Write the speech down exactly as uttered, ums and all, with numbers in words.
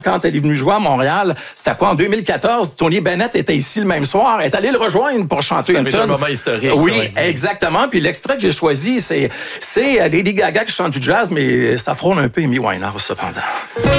Quand elle est venue jouer à Montréal, c'était quoi, en deux mille quatorze, Tony Bennett était ici le même soir, elle est allée le rejoindre pour chanter une tonne. un moment historique. Oui, ça, ouais. exactement. Puis l'extrait que j'ai choisi, c'est, c'est Lady Gaga qui chante du jazz, mais ça frôle un peu Amy Winehouse, cependant.